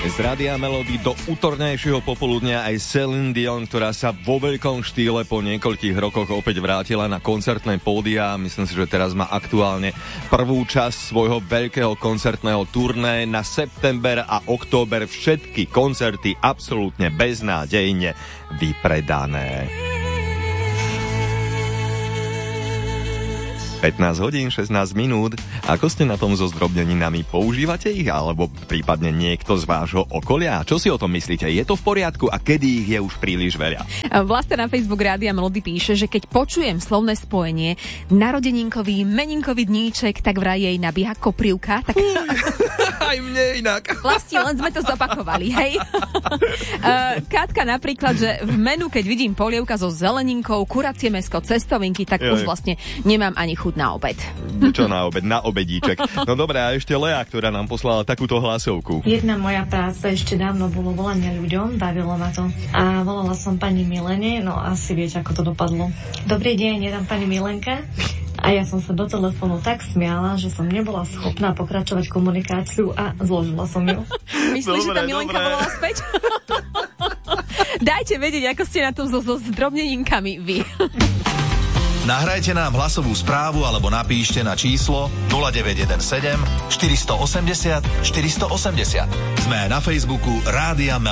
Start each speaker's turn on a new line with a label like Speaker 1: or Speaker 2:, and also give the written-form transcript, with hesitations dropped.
Speaker 1: Z Rádia Melody do utornejšieho popoludnia aj Celine Dion, ktorá sa vo veľkom štýle po niekoľkých rokoch opäť vrátila na koncertné pódia. Myslím si, že teraz má aktuálne prvú časť svojho veľkého koncertného turné na september a október. Všetky koncerty absolútne beznádejne vypredané. 15 hodín, 16 minút. Ako ste na tom so zdrobneninami? Používate ich? Alebo prípadne niekto z vášho okolia? Čo si o tom myslíte? Je to v poriadku? A kedy ich je už príliš veľa?
Speaker 2: Vlasta na Facebook Rádia Melody píše, že keď počujem slovné spojenie narodeninkový, meninkový dníček, tak vraj jej nabieha koprivka. Tak...
Speaker 1: Aj mne inak.
Speaker 2: Vlastne len sme to zopakovali, hej? Katka napríklad, že v menu, keď vidím polievka so zeleninkou, kuracie mäsko, cestovinky, tak už vlastne nemám ani chuť na obed.
Speaker 1: Čo na obed? Na obedíček. No dobré, a ešte Lea, ktorá nám poslala takúto hlasovku.
Speaker 3: Jedna moja práca ešte dávno bolo volanie ľuďom, bavilo ma to. A volala som pani Milene, no asi viete, ako to dopadlo. Dobrý deň, je tam pani Milenka. A ja som sa do telefónu tak smiala, že som nebola schopná pokračovať komunikáciu a zložila som ju.
Speaker 2: Myslíš, že tá Milenka volala späť? Dajte vedieť, ako ste na tom so zdrobneninkami vy.
Speaker 4: Nahrajte nám hlasovú správu alebo napíšte na číslo 0917 480 480. Sme na Facebooku Rádia Melody.